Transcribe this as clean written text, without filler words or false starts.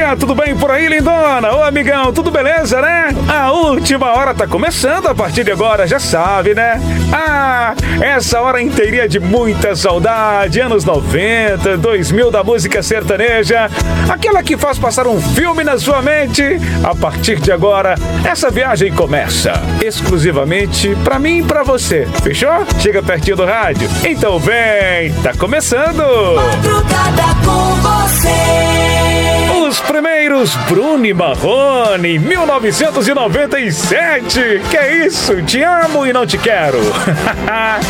dia, tudo bem por aí, lindona? Ô, amigão, tudo beleza, né? A última hora tá começando a partir de agora, já sabe, né? Ah, essa hora inteirinha de muita saudade, anos 90, 2000 da música sertaneja, aquela que faz passar um filme na sua mente. A partir de agora, essa viagem começa exclusivamente pra mim e pra você, fechou? Chega pertinho do rádio, então vem, tá começando! Madrugada com você. Os primeiros Bruno e Marrone, 1997. Que é isso? Te amo e não te quero.